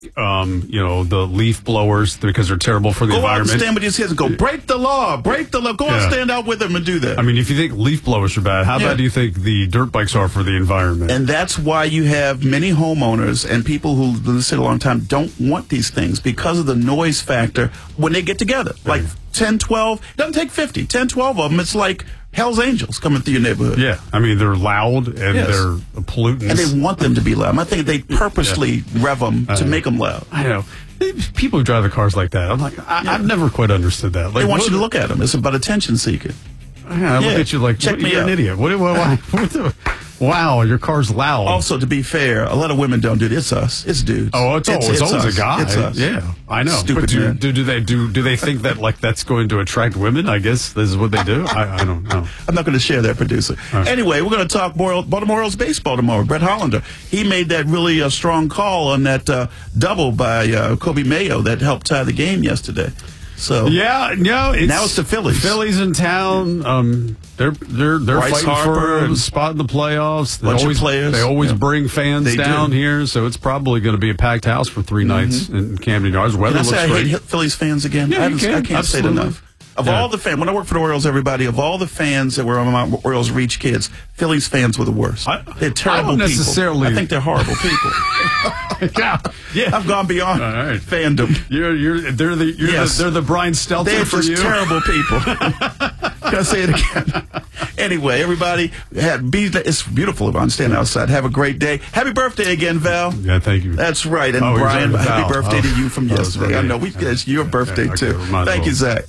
the leaf blowers because they're terrible for the environment. Go out and stand with your kids and go, break the law. Go out and stand out with them and do that. I mean, if you think leaf blowers are bad, how bad do you think the dirt bikes are for the environment? And that's why you have many homeowners and people who live in the city a long time don't want these things because of the noise factor when they get together. Like 10, 12, it doesn't take 50, 10, 12 of them. It's like Hell's Angels coming through your neighborhood. Yeah, I mean, they're loud and they're pollutants. And they want them to be loud. I think they purposely rev them to make them loud. I know. People who drive the cars like that, I'm like, I've never quite understood that. Like, they want you to look at them. It's about attention seeking. I look at you like, check me you're out. an idiot. Wow, your car's loud. Also, to be fair, a lot of women don't do this. It's us. It's dudes. Oh, it's always us. a guy. It's us. Yeah, I know. Stupid men. Do they think that like that's going to attract women? I guess this is what they do. I don't know. I'm not going to share that, producer. Right. Anyway, we're going to talk Baltimore Orioles baseball tomorrow. Brett Hollander, he made that really strong call on that double by Kobe Mayo that helped tie the game yesterday. So now it's the Phillies. Phillies in town. They're Bryce fighting Harper for a spot in the playoffs. They always bring fans down here, so it's probably going to be a packed house for 3 nights in Camden Yards. Weather looks great. Can I say I hate Phillies fans again? Yeah, I can't say it enough. Of all the fans, when I worked for the Orioles, everybody, of all the fans that were on my Orioles Reach kids, Phillies fans were the worst. They're terrible people. I think they're horrible people. Yeah. I've gone beyond fandom. They're the Brian Stelter for you. They're just terrible people. Can I say it again? Anyway, everybody, it's beautiful on standing outside. Have a great day. Happy birthday again, Val. Yeah, thank you. That's right. And Brian, happy birthday to you from yesterday. I know. It's your birthday, too. Thank you, Zach.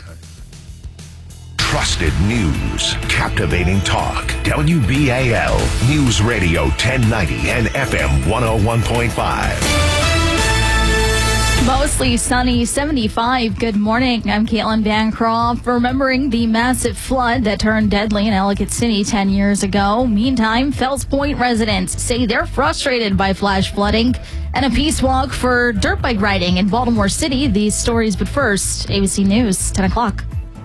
Trusted news, captivating talk. WBAL News Radio 1090 and FM 101.5. Mostly sunny, 75. Good morning. I'm Caitlin Bancroft. Remembering the massive flood that turned deadly in Ellicott City 10 years ago. Meantime, Fells Point residents say they're frustrated by flash flooding and a peace walk for dirt bike riding in Baltimore City. These stories, but first, ABC News, 10 o'clock.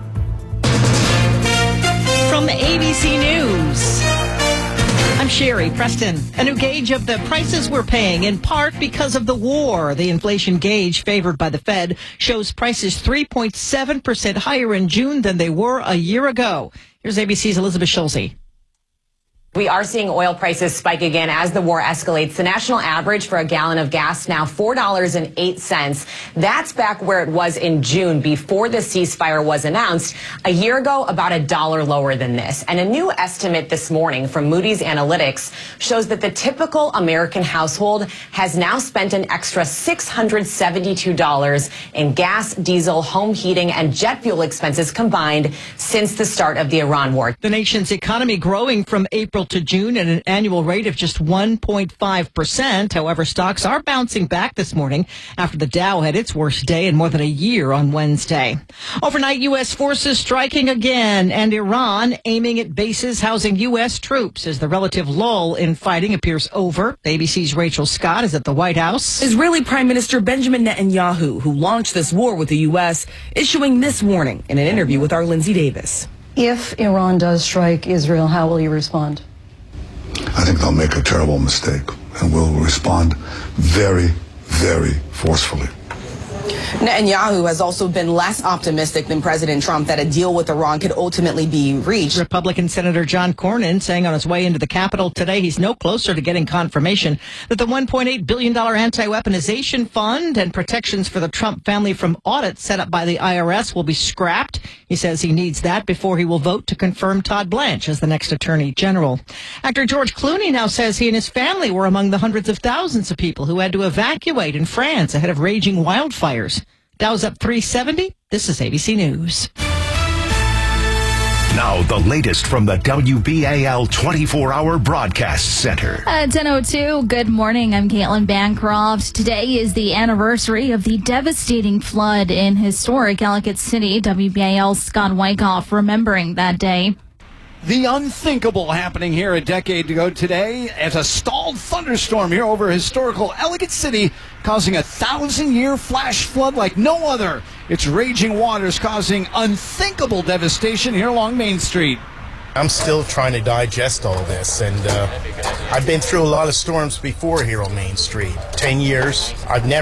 From ABC News, I'm Sherry Preston. A new gauge of the prices we're paying, in part because of the war. The inflation gauge favored by the Fed shows prices 3.7% higher in June than they were a year ago. Here's ABC's Elizabeth Schulze. We are seeing oil prices spike again as the war escalates. The national average for a gallon of gas now $4.08. That's back where it was in June before the ceasefire was announced. A year ago, about $1 lower than this. And a new estimate this morning from Moody's Analytics shows that the typical American household has now spent an extra $672 in gas, diesel, home heating, and jet fuel expenses combined since the start of the Iran war. The nation's economy growing from April to June at an annual rate of just 1.5%. However, stocks are bouncing back this morning after the Dow had its worst day in more than a year on Wednesday. Overnight, U.S. forces striking again, and Iran aiming at bases housing U.S. troops as the relative lull in fighting appears over. ABC's Rachel Scott is at the White House. Israeli Prime Minister Benjamin Netanyahu, who launched this war with the U.S., issuing this warning in an interview with our Lindsay Davis. If Iran does strike Israel, how will you respond? I think they'll make a terrible mistake, and we'll respond very, very forcefully. Netanyahu has also been less optimistic than President Trump that a deal with Iran could ultimately be reached. Republican Senator John Cornyn saying on his way into the Capitol today he's no closer to getting confirmation that the $1.8 billion anti-weaponization fund and protections for the Trump family from audits set up by the IRS will be scrapped. He says he needs that before he will vote to confirm Todd Blanche as the next Attorney General. Actor George Clooney now says he and his family were among the hundreds of thousands of people who had to evacuate in France ahead of raging wildfires. Dow's up 370. This is ABC News. Now, the latest from the WBAL 24-hour broadcast center. At 10:02, good morning. I'm Caitlin Bancroft. Today is the anniversary of the devastating flood in historic Ellicott City. WBAL's Scott Wyckoff remembering that day. The unthinkable happening here a decade ago today as a stalled thunderstorm here over historical Ellicott City, causing a 1,000-year flash flood like no other. Its raging waters causing unthinkable devastation here along Main Street. I'm still trying to digest all this, and I've been through a lot of storms before here on Main Street. 10 years. I've never